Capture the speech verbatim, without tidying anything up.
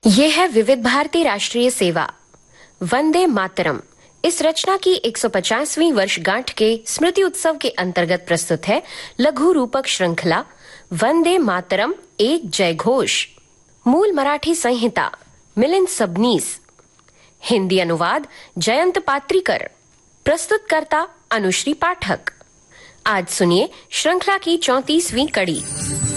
ये है विविध भारती राष्ट्रीय सेवा वंदे मातरम। इस रचना की एक सौ पचासवीं वर्षगांठ के स्मृति उत्सव के अंतर्गत प्रस्तुत है लघु रूपक श्रृंखला वंदे मातरम एक जय घोष। मूल मराठी संहिता मिलिंद सबनीस, हिंदी अनुवाद जयंत पात्रीकर, प्रस्तुतकर्ता अनुश्री पाठक। आज सुनिए श्रृंखला की चौंतीसवीं कड़ी।